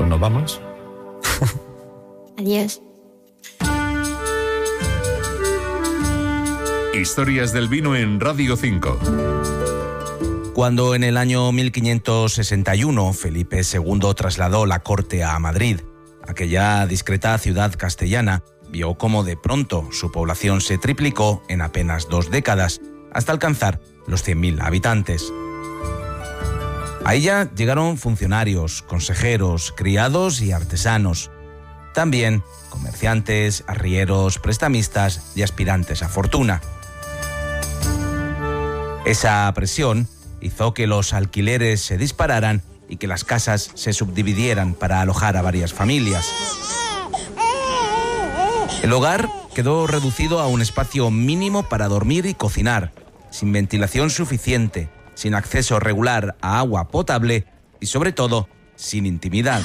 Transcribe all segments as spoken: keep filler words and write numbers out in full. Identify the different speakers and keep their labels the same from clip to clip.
Speaker 1: ¿nos vamos?
Speaker 2: Adiós.
Speaker 3: Historias del vino en Radio cinco.
Speaker 4: Cuando en el año mil quinientos sesenta y uno Felipe segundo trasladó la corte a Madrid, aquella discreta ciudad castellana vio cómo de pronto su población se triplicó en apenas dos décadas, hasta alcanzar los cien mil habitantes. A ella llegaron funcionarios, consejeros, criados y artesanos. También comerciantes, arrieros, prestamistas y aspirantes a fortuna. Esa presión hizo que los alquileres se dispararan y que las casas se subdividieran para alojar a varias familias. El hogar quedó reducido a un espacio mínimo para dormir y cocinar, sin ventilación suficiente, sin acceso regular a agua potable y, sobre todo, sin intimidad.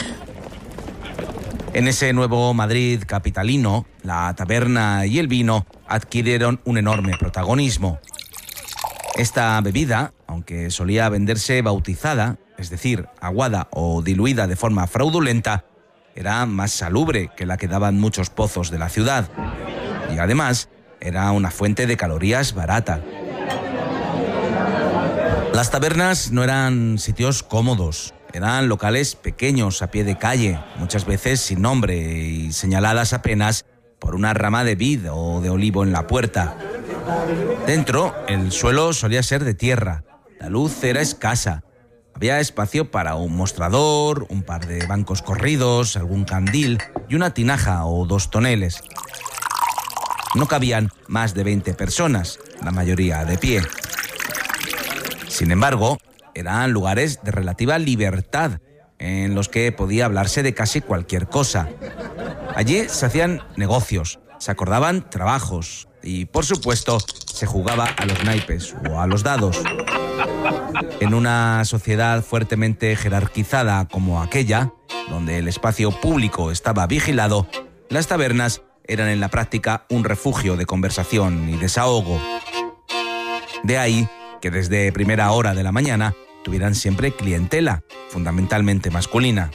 Speaker 4: En ese nuevo Madrid capitalino, la taberna y el vino adquirieron un enorme protagonismo. Esta bebida, aunque solía venderse bautizada, es decir, aguada o diluida de forma fraudulenta, era más salubre que la que daban muchos pozos de la ciudad. Y además, era una fuente de calorías barata. Las tabernas no eran sitios cómodos, eran locales pequeños a pie de calle, muchas veces sin nombre y señaladas apenas por una rama de vid o de olivo en la puerta. Dentro, el suelo solía ser de tierra, la luz era escasa, había espacio para un mostrador, un par de bancos corridos, algún candil y una tinaja o dos toneles. No cabían más de veinte personas, la mayoría de pie. Sin embargo, eran lugares de relativa libertad, en los que podía hablarse de casi cualquier cosa. Allí se hacían negocios, se acordaban trabajos y, por supuesto, se jugaba a los naipes o a los dados. En una sociedad fuertemente jerarquizada como aquella, donde el espacio público estaba vigilado, las tabernas eran en la práctica un refugio de conversación y desahogo. De ahí que desde primera hora de la mañana tuvieran siempre clientela, fundamentalmente masculina.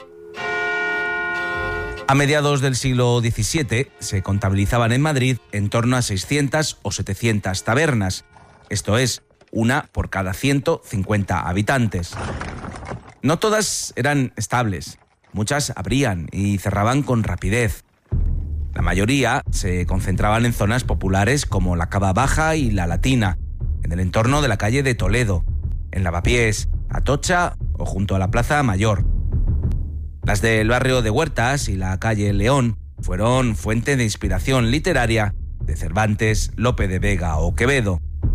Speaker 4: A mediados del siglo diecisiete se contabilizaban en Madrid en torno a seiscientas o setecientas tabernas, esto es, una por cada ciento cincuenta habitantes. No todas eran estables, muchas abrían y cerraban con rapidez. La mayoría se concentraban en zonas populares como la Cava Baja y la Latina, en el entorno de la calle de Toledo, en Lavapiés, Atocha o junto a la Plaza Mayor. Las del barrio de Huertas y la calle León fueron fuente de inspiración literaria de Cervantes, Lope de Vega o Quevedo.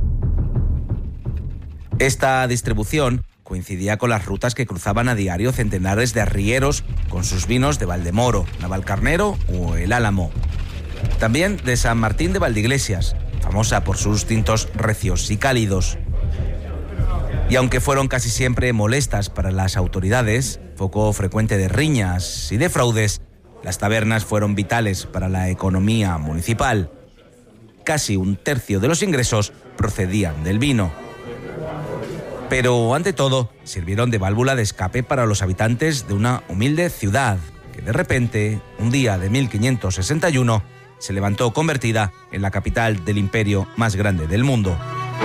Speaker 4: Esta distribución coincidía con las rutas que cruzaban a diario centenares de arrieros con sus vinos de Valdemoro, Navalcarnero o El Álamo. También de San Martín de Valdeiglesias, famosa por sus tintos recios y cálidos. Y aunque fueron casi siempre molestas para las autoridades, foco frecuente de riñas y de fraudes, las tabernas fueron vitales para la economía municipal. Casi un tercio de los ingresos procedían del vino. Pero, ante todo, sirvieron de válvula de escape para los habitantes de una humilde ciudad que, de repente, un día de mil quinientos sesenta y uno, se levantó convertida en la capital del imperio más grande del mundo.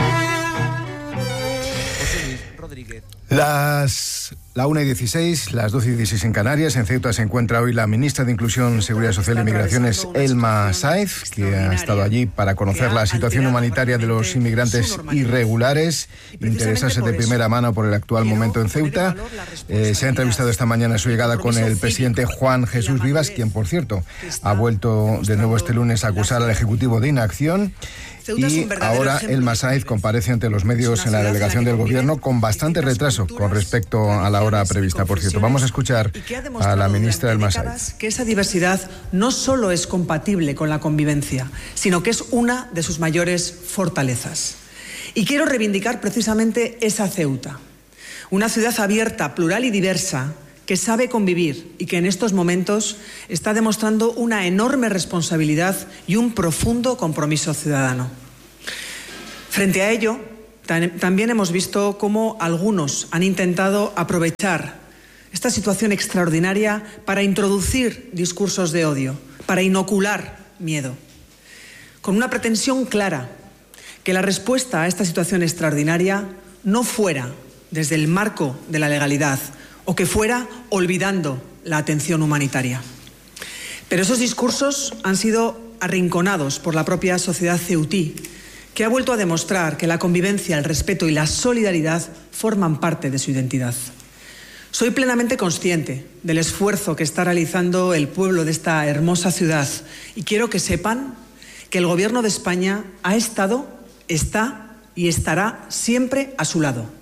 Speaker 5: Las la una y dieciséis, las doce y dieciséis en Canarias. En Ceuta se encuentra hoy la ministra de Inclusión, Seguridad Social y Migraciones, Elma Sáez, que ha estado allí para conocer la situación humanitaria de los inmigrantes irregulares, interesarse de primera mano por el actual momento en Ceuta. Eh, se ha entrevistado esta mañana a su llegada con el presidente Juan Jesús Vivas, quien, por cierto, ha vuelto de nuevo este lunes a acusar al Ejecutivo de inacción. Y ahora Elma Sáez comparece ante los medios en la delegación del Gobierno con bastante retraso con respecto a la hora prevista, por cierto. Vamos a escuchar a la ministra Elma Sáez.
Speaker 6: Que esa diversidad no solo es compatible con la convivencia, sino que es una de sus mayores fortalezas. Y quiero reivindicar precisamente esa Ceuta, una ciudad abierta, plural y diversa, que sabe convivir y que en estos momentos está demostrando una enorme responsabilidad y un profundo compromiso ciudadano. Frente a ello, también hemos visto cómo algunos han intentado aprovechar esta situación extraordinaria para introducir discursos de odio, para inocular miedo, con una pretensión clara, que la respuesta a esta situación extraordinaria no fuera desde el marco de la legalidad o que fuera olvidando la atención humanitaria. Pero esos discursos han sido arrinconados por la propia sociedad ceutí, que ha vuelto a demostrar que la convivencia, el respeto y la solidaridad forman parte de su identidad. Soy plenamente consciente del esfuerzo que está realizando el pueblo de esta hermosa ciudad y quiero que sepan que el Gobierno de España ha estado, está y estará siempre a su lado.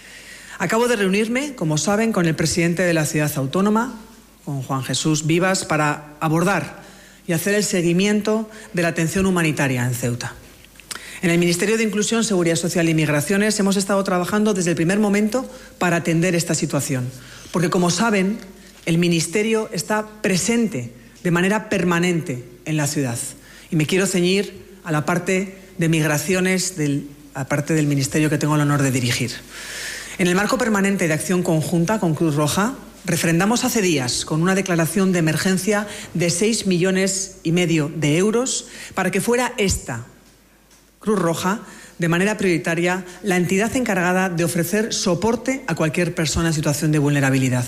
Speaker 6: Acabo de reunirme, como saben, con el presidente de la ciudad autónoma, con Juan Jesús Vivas, para abordar y hacer el seguimiento de la atención humanitaria en Ceuta. En el Ministerio de Inclusión, Seguridad Social y Migraciones hemos estado trabajando desde el primer momento para atender esta situación, porque, como saben, el Ministerio está presente de manera permanente en la ciudad. Y me quiero ceñir a la parte de migraciones, del, a la parte del Ministerio que tengo el honor de dirigir. En el marco permanente de acción conjunta con Cruz Roja, refrendamos hace días con una declaración de emergencia de seis millones y medio de euros para que fuera esta, Cruz Roja, de manera prioritaria, la entidad encargada de ofrecer soporte a cualquier persona en situación de vulnerabilidad.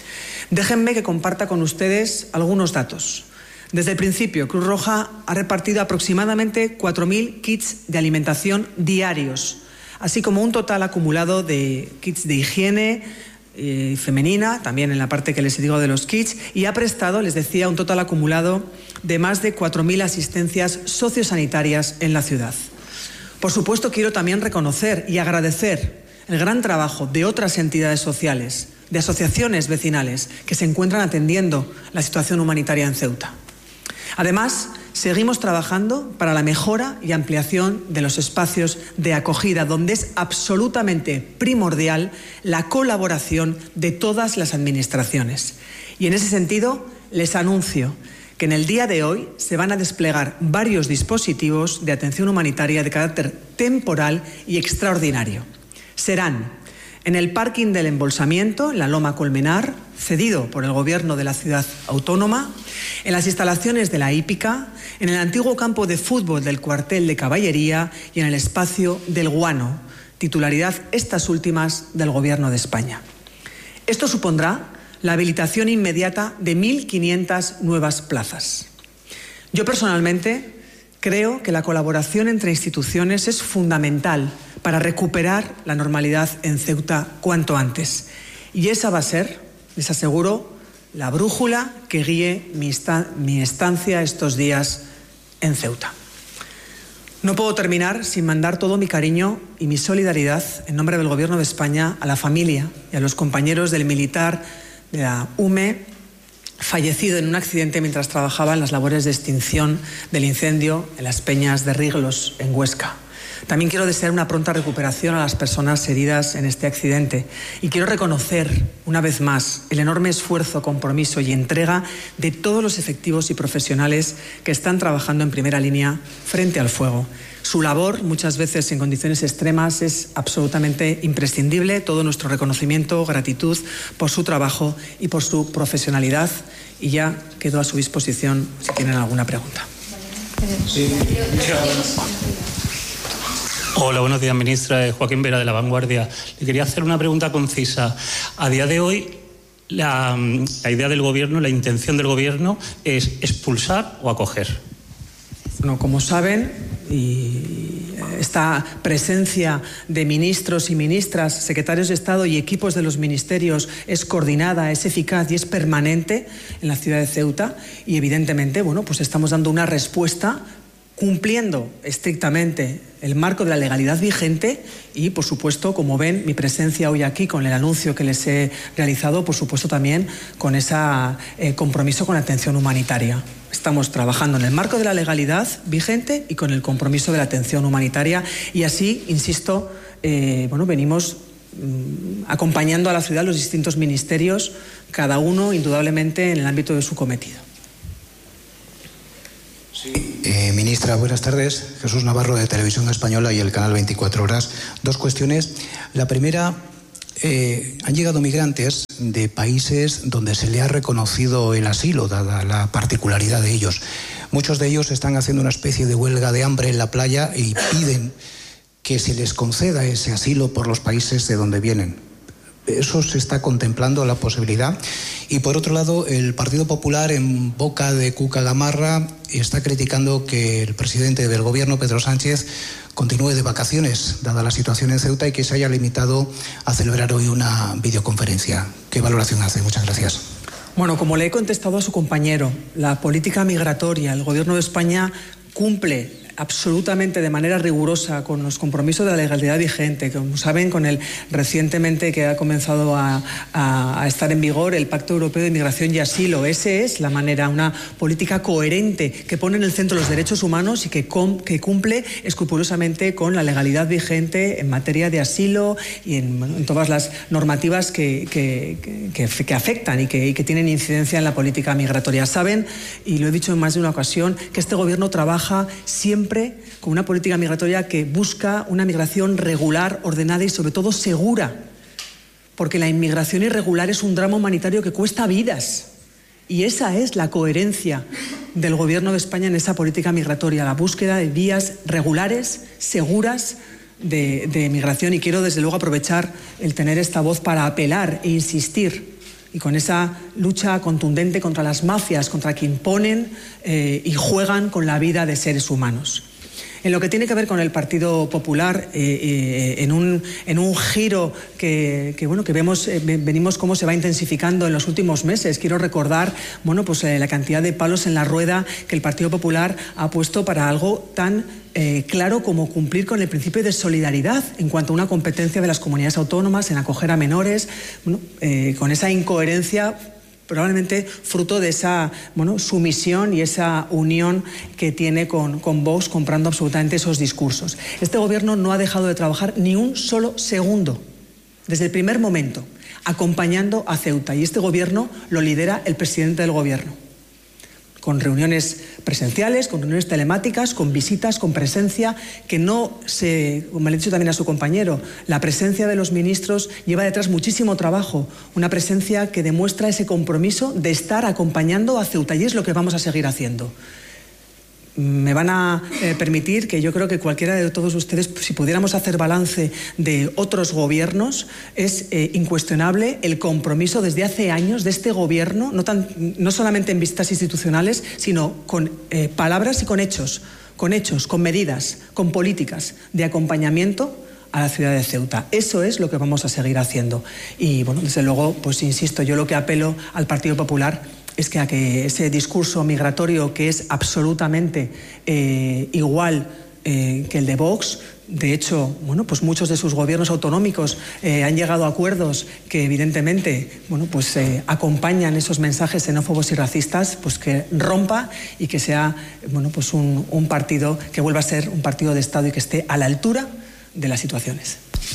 Speaker 6: Déjenme que comparta con ustedes algunos datos. Desde el principio, Cruz Roja ha repartido aproximadamente cuatro mil kits de alimentación diarios, así como un total acumulado de kits de higiene eh, femenina, también en la parte que les digo de los kits, y ha prestado, les decía, un total acumulado de más de cuatro mil asistencias sociosanitarias en la ciudad. Por supuesto, quiero también reconocer y agradecer el gran trabajo de otras entidades sociales, de asociaciones vecinales que se encuentran atendiendo la situación humanitaria en Ceuta. Además, seguimos trabajando para la mejora y ampliación de los espacios de acogida, donde es absolutamente primordial la colaboración de todas las administraciones. Y en ese sentido, les anuncio que en el día de hoy se van a desplegar varios dispositivos de atención humanitaria de carácter temporal y extraordinario. Serán en el parking del embolsamiento, en la Loma Colmenar, cedido por el Gobierno de la ciudad autónoma, en las instalaciones de la hípica, en el antiguo campo de fútbol del cuartel de caballería y en el espacio del Guano, titularidad estas últimas del Gobierno de España. Esto supondrá la habilitación inmediata de mil quinientas nuevas plazas. Yo personalmente creo que la colaboración entre instituciones es fundamental para recuperar la normalidad en Ceuta cuanto antes. Y esa va a ser, les aseguro, la brújula que guíe mi, mi estancia estos días en Ceuta. No puedo terminar sin mandar todo mi cariño y mi solidaridad en nombre del Gobierno de España a la familia y a los compañeros del militar de la U M E fallecido en un accidente mientras trabajaba en las labores de extinción del incendio en las Peñas de Riglos, en Huesca. También quiero desear una pronta recuperación a las personas heridas en este accidente y quiero reconocer una vez más el enorme esfuerzo, compromiso y entrega de todos los efectivos y profesionales que están trabajando en primera línea frente al fuego. Su labor, muchas veces en condiciones extremas, es absolutamente imprescindible. Todo nuestro reconocimiento, gratitud por su trabajo y por su profesionalidad. Y ya quedo a su disposición si tienen alguna pregunta.
Speaker 1: Sí. Hola, buenos días, ministra. Joaquín Vera, de La Vanguardia. Le quería hacer una pregunta concisa. A día de hoy, la, la idea del Gobierno, la intención del Gobierno es expulsar o acoger.
Speaker 6: Bueno, como saben, y esta presencia de ministros y ministras, secretarios de Estado y equipos de los ministerios es coordinada, es eficaz y es permanente en la ciudad de Ceuta y evidentemente, bueno, pues estamos dando una respuesta cumpliendo estrictamente el marco de la legalidad vigente y, por supuesto, como ven, mi presencia hoy aquí con el anuncio que les he realizado, por supuesto, también con ese eh, compromiso con la atención humanitaria. Estamos trabajando en el marco de la legalidad vigente y con el compromiso de la atención humanitaria y así, insisto, eh, bueno, venimos mm, acompañando a la ciudad los distintos ministerios, cada uno indudablemente en el ámbito de su cometido.
Speaker 2: Sí. Eh, ministra, buenas tardes. Jesús Navarro, de Televisión Española y el canal veinticuatro horas. Dos cuestiones. La primera, Eh, han llegado migrantes de países donde se le ha reconocido el asilo, dada la particularidad de ellos. Muchos de ellos están haciendo una especie de huelga de hambre en la playa y piden que se les conceda ese asilo por los países de donde vienen. Eso se está contemplando la posibilidad. Y por otro lado, el Partido Popular, en boca de Cuca Gamarra, está criticando que el presidente del gobierno, Pedro Sánchez, continúe de vacaciones, dada la situación en Ceuta, y que se haya limitado a celebrar hoy una videoconferencia. ¿Qué valoración hace? Muchas gracias.
Speaker 6: Bueno, como le he contestado a su compañero, la política migratoria, el Gobierno de España cumple absolutamente de manera rigurosa con los compromisos de la legalidad vigente, como saben, con el recientemente que ha comenzado a, a, a estar en vigor el Pacto Europeo de Migración y Asilo. Esa es la manera, una política coherente que pone en el centro los derechos humanos y que, com, que cumple escrupulosamente con la legalidad vigente en materia de asilo y en, en todas las normativas que, que, que, que afectan y que, y que tienen incidencia en la política migratoria. Saben, y lo he dicho en más de una ocasión, que este Gobierno trabaja siempre con una política migratoria que busca una migración regular, ordenada y sobre todo segura, porque la inmigración irregular es un drama humanitario que cuesta vidas, y esa es la coherencia del Gobierno de España en esa política migratoria, la búsqueda de vías regulares, seguras de, de migración. Y quiero desde luego aprovechar el tener esta voz para apelar e insistir, y con esa lucha contundente contra las mafias, contra quien ponen eh, y juegan con la vida de seres humanos. En lo que tiene que ver con el Partido Popular, eh, eh, en, un, en un giro que, que, bueno, que vemos, eh, venimos cómo se va intensificando en los últimos meses. Quiero recordar bueno, pues, eh, la cantidad de palos en la rueda que el Partido Popular ha puesto para algo tan eh, claro como cumplir con el principio de solidaridad en cuanto a una competencia de las comunidades autónomas en acoger a menores, bueno, eh, con esa incoherencia probablemente fruto de esa bueno, sumisión y esa unión que tiene con, con Vox, comprando absolutamente esos discursos. Este Gobierno no ha dejado de trabajar ni un solo segundo, desde el primer momento, acompañando a Ceuta. Y este Gobierno lo lidera el presidente del Gobierno, con reuniones presenciales, con reuniones telemáticas, con visitas, con presencia, que no se, como le he dicho también a su compañero, la presencia de los ministros lleva detrás muchísimo trabajo, una presencia que demuestra ese compromiso de estar acompañando a Ceuta, y es lo que vamos a seguir haciendo. Me van a eh, permitir que yo creo que cualquiera de todos ustedes, si pudiéramos hacer balance de otros gobiernos, es eh, incuestionable el compromiso desde hace años de este Gobierno, no, tan, no solamente en visitas institucionales, sino con eh, palabras y con hechos, con hechos, con medidas, con políticas de acompañamiento a la ciudad de Ceuta. Eso es lo que vamos a seguir haciendo. Y bueno, desde luego, pues insisto, yo lo que apelo al Partido Popular es que a que ese discurso migratorio, que es absolutamente eh, igual eh, que el de Vox, de hecho, bueno, pues muchos de sus gobiernos autonómicos eh, han llegado a acuerdos que evidentemente, bueno, pues eh, acompañan esos mensajes xenófobos y racistas, pues que rompa y que sea, bueno, pues un, un partido que vuelva a ser un partido de Estado y que esté a la altura de las situaciones.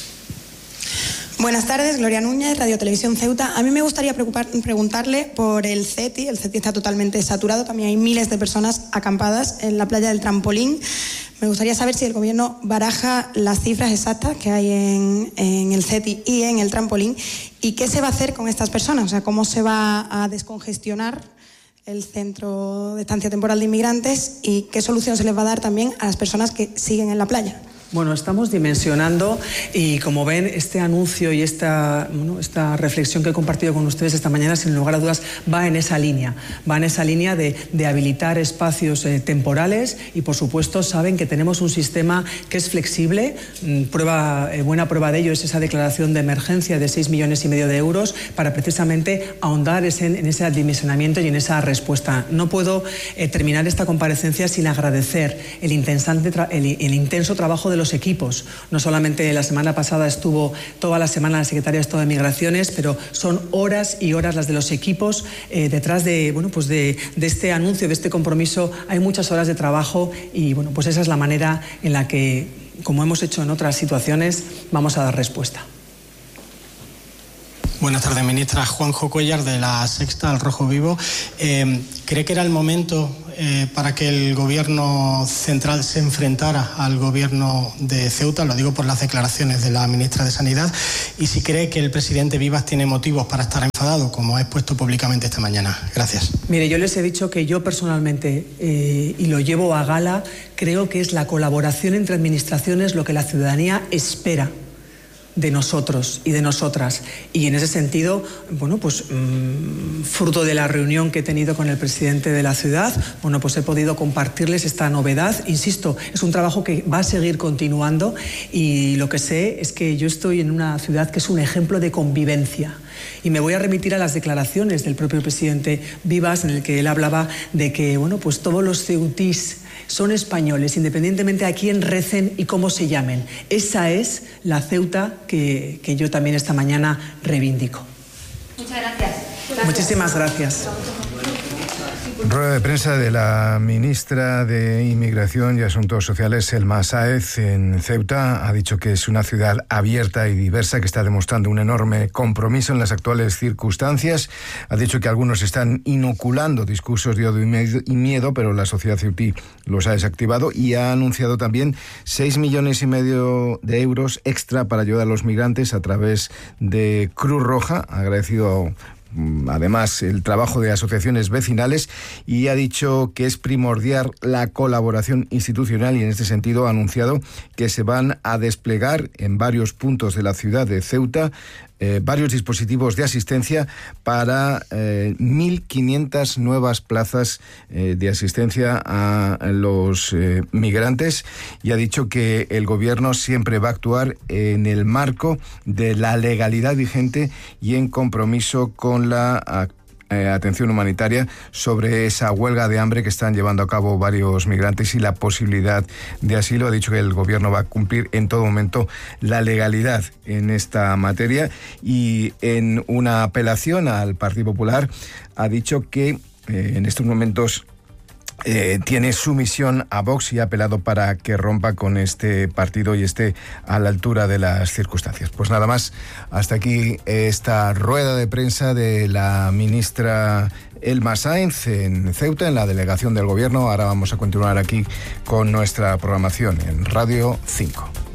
Speaker 7: Buenas tardes, Gloria Núñez, Radio Televisión Ceuta. A mí me gustaría preguntarle por el CETI. El CETI está totalmente saturado, también hay miles de personas acampadas en la playa del Trampolín. Me gustaría saber si el Gobierno baraja las cifras exactas que hay en, en el CETI y en el Trampolín, y qué se va a hacer con estas personas, o sea, cómo se va a descongestionar el Centro de Estancia Temporal de Inmigrantes y qué solución se les va a dar también a las personas que siguen en la playa.
Speaker 6: Bueno, estamos dimensionando y, como ven, este anuncio y esta, bueno, esta reflexión que he compartido con ustedes esta mañana, sin lugar a dudas, va en esa línea. Va en esa línea de, de habilitar espacios eh, temporales y, por supuesto, saben que tenemos un sistema que es flexible. Prueba, eh, buena prueba de ello es esa declaración de emergencia de seis millones y medio de euros para precisamente ahondar ese, en ese dimensionamiento y en esa respuesta. No puedo eh, terminar esta comparecencia sin agradecer el, intensante tra- el, el intenso trabajo de los equipos. No solamente la semana pasada estuvo toda la semana la secretaria de Estado de Migraciones, pero son horas y horas las de los equipos eh, detrás de, bueno, pues de, de este anuncio, de este compromiso. Hay muchas horas de trabajo y bueno, pues esa es la manera en la que, como hemos hecho en otras situaciones, vamos a dar respuesta.
Speaker 8: Buenas tardes, ministra. Juanjo Cuellar, de La Sexta, al Rojo Vivo. Eh, ¿Cree que era el momento eh, para que el gobierno central se enfrentara al gobierno de Ceuta? Lo digo por las declaraciones de la ministra de Sanidad. Y si cree que el presidente Vivas tiene motivos para estar enfadado, como ha expuesto públicamente esta mañana. Gracias.
Speaker 6: Mire, yo les he dicho que yo personalmente, eh, y lo llevo a gala, creo que es la colaboración entre administraciones lo que la ciudadanía espera de nosotros y de nosotras. Y en ese sentido, bueno, pues mmm, fruto de la reunión que he tenido con el presidente de la ciudad, bueno, pues he podido compartirles esta novedad. Insisto, es un trabajo que va a seguir continuando y lo que sé es que yo estoy en una ciudad que es un ejemplo de convivencia. Y me voy a remitir a las declaraciones del propio presidente Vivas, en el que él hablaba de que, bueno, pues todos los ceutís son españoles, independientemente a quién recen y cómo se llamen. Esa es la Ceuta que, que yo también esta mañana reivindico.
Speaker 9: Muchas gracias. gracias.
Speaker 6: Muchísimas gracias.
Speaker 5: Rueda de prensa de la ministra de Inmigración y Asuntos Sociales, Elma Sáez, en Ceuta. Ha dicho que es una ciudad abierta y diversa que está demostrando un enorme compromiso en las actuales circunstancias. Ha dicho que algunos están inoculando discursos de odio y miedo, pero la sociedad ceutí los ha desactivado, y ha anunciado también seis millones y medio de euros extra para ayudar a los migrantes a través de Cruz Roja. Ha agradecido además el trabajo de asociaciones vecinales y ha dicho que es primordial la colaboración institucional, y en este sentido ha anunciado que se van a desplegar en varios puntos de la ciudad de Ceuta Eh, varios dispositivos de asistencia para eh, mil quinientas nuevas plazas eh, de asistencia a los eh, migrantes, y ha dicho que el gobierno siempre va a actuar en el marco de la legalidad vigente y en compromiso con la actualidad. Eh, atención humanitaria sobre esa huelga de hambre que están llevando a cabo varios migrantes y la posibilidad de asilo. Ha dicho que el gobierno va a cumplir en todo momento la legalidad en esta materia, y en una apelación al Partido Popular ha dicho que eh, en estos momentos Eh, tiene sumisión a Vox y ha apelado para que rompa con este partido y esté a la altura de las circunstancias. Pues nada más, hasta aquí esta rueda de prensa de la ministra Elma Sáez en Ceuta, en la delegación del gobierno. Ahora vamos a continuar aquí con nuestra programación en Radio cinco.